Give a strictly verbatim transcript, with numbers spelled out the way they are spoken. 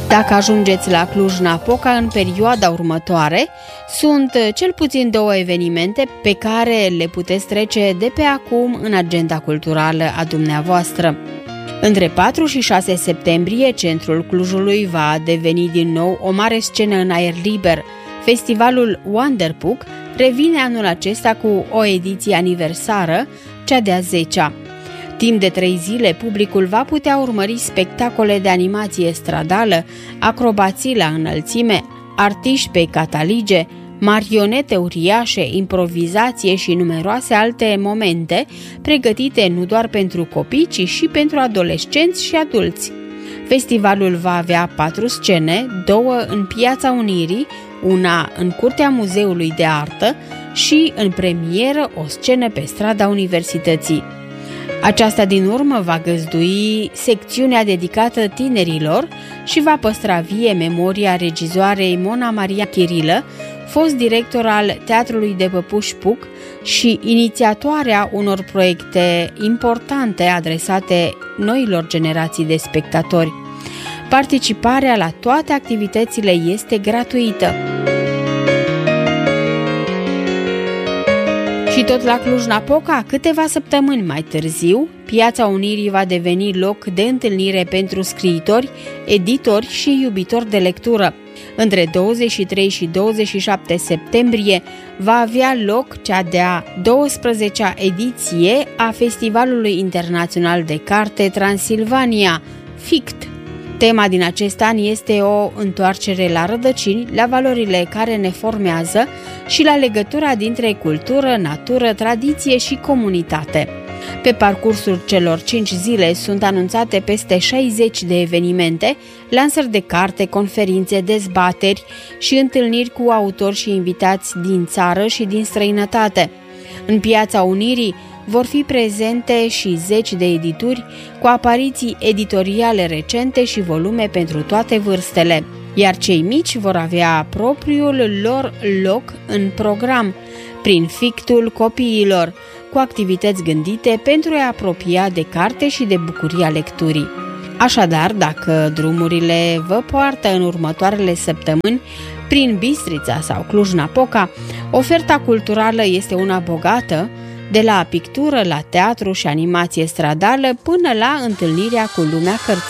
Dacă ajungeți la Cluj-Napoca în perioada următoare, sunt cel puțin două evenimente pe care le puteți trece de pe acum în agenda culturală a dumneavoastră. Între patru și șase septembrie, centrul Clujului va deveni din nou o mare scenă în aer liber. Festivalul Wonderpuc revine anul acesta cu o ediție aniversară, cea de-a zecea. Timp de trei zile, publicul va putea urmări spectacole de animație stradală, acrobații la înălțime, artiști pe catalige, marionete uriașe, improvizație și numeroase alte momente pregătite nu doar pentru copii, ci și pentru adolescenți și adulți. Festivalul va avea patru scene, două în Piața Unirii, una în Curtea Muzeului de Artă și, în premieră, o scenă pe strada Universității. Aceasta din urmă va găzdui secțiunea dedicată tinerilor și va păstra vie memoria regizoarei Mona Maria Chirilă, fost director al Teatrului de Păpuși Puc și inițiatoarea unor proiecte importante adresate noilor generații de spectatori. Participarea la toate activitățile este gratuită. Și tot la Cluj-Napoca, câteva săptămâni mai târziu, Piața Unirii va deveni loc de întâlnire pentru scriitori, editori și iubitori de lectură. Între douăzeci și trei și douăzeci și șapte septembrie va avea loc cea de-a douăsprezecea ediție a Festivalului Internațional de Carte Transilvania, F I C T. Tema din acest an este o întoarcere la rădăcini, la valorile care ne formează și la legătura dintre cultură, natură, tradiție și comunitate. Pe parcursul celor cinci zile sunt anunțate peste șaizeci de evenimente, lansări de carte, conferințe, dezbateri și întâlniri cu autori și invitați din țară și din străinătate. În Piața Unirii vor fi prezente și zeci de edituri cu apariții editoriale recente și volume pentru toate vârstele, iar cei mici vor avea propriul lor loc în program, prin fictul copiilor, cu activități gândite pentru a apropia de carte și de bucuria lecturii. Așadar, dacă drumurile vă poartă în următoarele săptămâni prin Bistrița sau Cluj-Napoca, oferta culturală este una bogată, de la pictură la teatru și animație stradală până la întâlnirea cu lumea cărții.